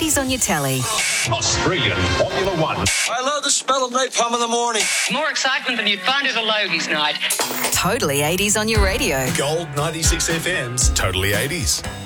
80s on your telly. Australian Formula One. I love the smell of napalm in the morning. More excitement than you'd find at a Logies night. Totally 80s on your radio. Gold 96 FM's Totally 80s.